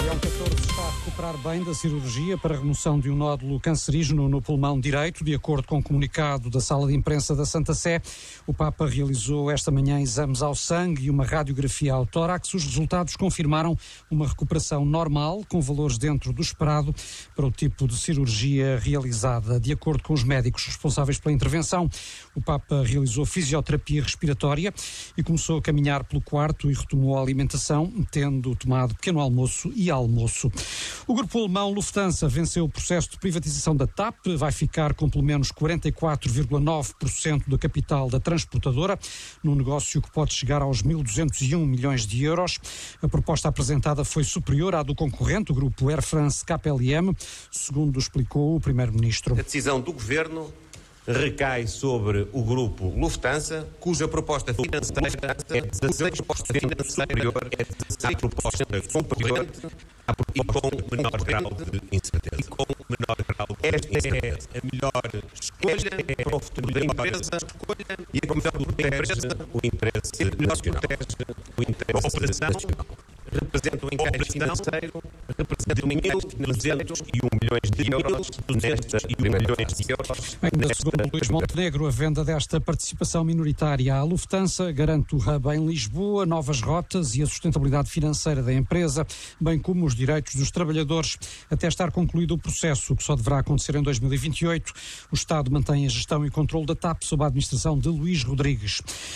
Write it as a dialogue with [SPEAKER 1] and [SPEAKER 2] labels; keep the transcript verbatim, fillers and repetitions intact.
[SPEAKER 1] Leão catorze está a recuperar bem da cirurgia para a remoção de um nódulo cancerígeno no pulmão direito. De acordo com o comunicado da Sala de Imprensa da Santa Sé, o Papa realizou esta manhã exames ao sangue e uma radiografia ao tórax. Os resultados confirmaram uma recuperação normal, com valores dentro do esperado para o tipo de cirurgia realizada. De acordo com os médicos responsáveis pela intervenção, o Papa realizou fisioterapia respiratória e começou a caminhar pelo quarto e retomou a alimentação, tendo tomado pequeno almoço e almoço. O grupo alemão Lufthansa venceu o processo de privatização da T A P, vai ficar com pelo menos quarenta e quatro vírgula nove por cento do capital da transportadora, num negócio que pode chegar aos mil duzentos e um milhões de euros. A proposta apresentada foi superior à do concorrente, o grupo Air France-K L M, segundo explicou o primeiro-ministro.
[SPEAKER 2] A decisão do governo recai sobre o grupo Lufthansa, cuja proposta financeira é dezasseis por cento superior, é dezasseis por cento concorrente e com menor grau de incerteza. E com menor grau de incerteza. Esta é a melhor escolha para o futuro da empresa e a melhor protege o interesse nacional. O interesse nacional. Representa um encaixe financeiro, representa mil duzentos e um milhões de euros, duzentos e um milhões de euros.
[SPEAKER 1] Ainda segundo Luís Montenegro, a venda desta participação minoritária à Lufthansa garante o hub em Lisboa, novas rotas e a sustentabilidade financeira da empresa, bem como os direitos dos trabalhadores. Até estar concluído o processo, que só deverá acontecer em dois mil e vinte e oito, o Estado mantém a gestão e controle da T A P sob a administração de Luís Rodrigues.